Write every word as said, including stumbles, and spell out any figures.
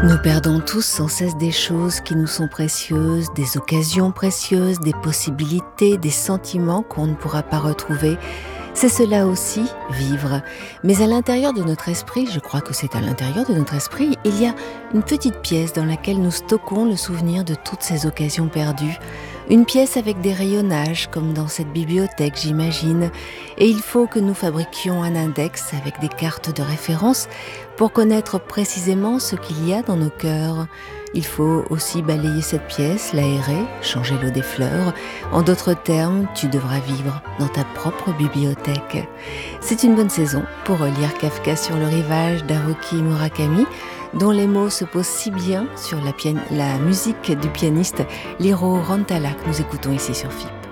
Nous perdons tous sans cesse des choses qui nous sont précieuses, des occasions précieuses, des possibilités, des sentiments qu'on ne pourra pas retrouver. C'est cela aussi, vivre. Mais à l'intérieur de notre esprit, je crois que c'est à l'intérieur de notre esprit, il y a une petite pièce dans laquelle nous stockons le souvenir de toutes ces occasions perdues. Une pièce avec des rayonnages, comme dans cette bibliothèque, j'imagine. Et il faut que nous fabriquions un index avec des cartes de référence pour connaître précisément ce qu'il y a dans nos cœurs. Il faut aussi balayer cette pièce, l'aérer, changer l'eau des fleurs. En d'autres termes, tu devras vivre dans ta propre bibliothèque. C'est une bonne saison pour relire Kafka sur le rivage d'Haruki Murakami, dont les mots se posent si bien sur la, pian- la musique du pianiste Liro Rantala que nous écoutons ici sur F I P.